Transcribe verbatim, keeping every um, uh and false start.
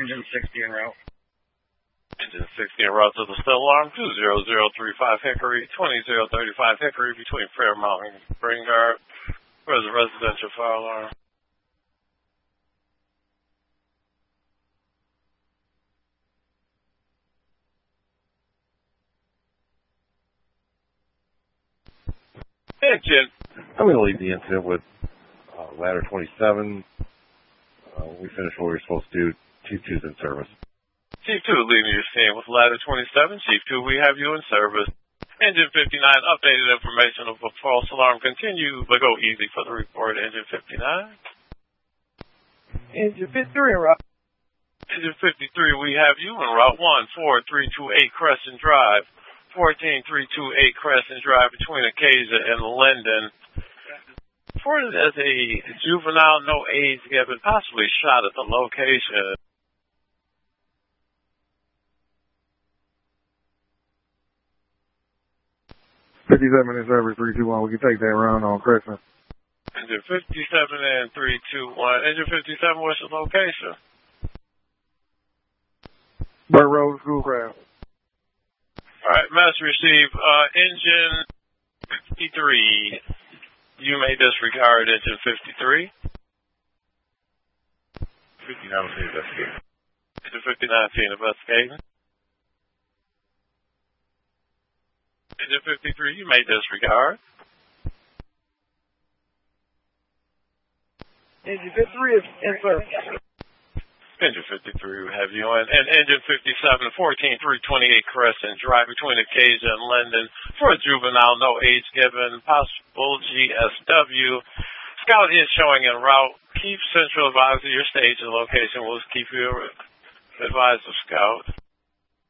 Engine sixty en route. Engine sixty en route to the still alarm, two zero zero three five Hickory, twenty zero thirty-five Hickory between Fairmount and Springard. Where's the residential fire alarm? Engine. I'm going to leave the incident with uh, ladder twenty-seven. Uh, we finished what we were supposed to do. Chief two's in service. Chief two leaving your scene with ladder twenty-seven. Chief two, we have you in service. Engine fifty-nine, updated information of a false alarm. Continue, but go easy for the report. Engine fifty-nine. Engine fifty-three en route. Engine fifty-three, we have you en route one four three two eight Crescent Drive. fourteen three two eight Crescent Drive between Acacia and Linden. Reported as a juvenile, no age given, possibly shot at the location. fifty-seven in service, three two one. We can take that round on Crescent. Engine fifty-seven and three two one. Engine fifty-seven, what's the location? Burt Road, Schoolcraft. All right, message received. Uh, engine fifty-three. You may disregard engine fifty-three. fifty-nine was investigating. Engine fifty-nine seen investigating. Engine fifty-three, you may disregard. Engine fifty-three is in service. Engine fifty-three, we have you in. And engine fifty-seven, fourteen three twenty-eight Crescent Drive between Acacia and Linden for a juvenile, no age given, possible G S W. Scout is showing en route. Keep Central advised of your stage and location. We'll keep you advised of Scout.